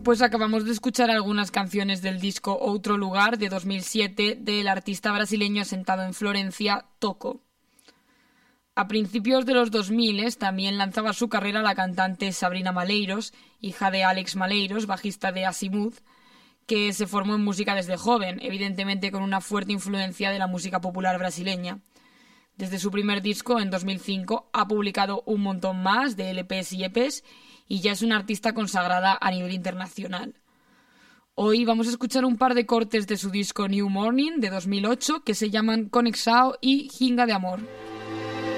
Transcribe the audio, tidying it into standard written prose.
Pues acabamos de escuchar algunas canciones del disco Outro Lugar de 2007 del artista brasileño asentado en Florencia, Toco. A principios de los 2000 también lanzaba su carrera la cantante Sabrina Malheiros, hija de Alex Malheiros, bajista de Azimuth, que se formó en música desde joven, evidentemente con una fuerte influencia de la música popular brasileña. Desde su primer disco, en 2005, ha publicado un montón más de LPs y EPs y ya es una artista consagrada a nivel internacional. Hoy vamos a escuchar un par de cortes de su disco New Morning de 2008 que se llaman Conexão y Ginga de Amor.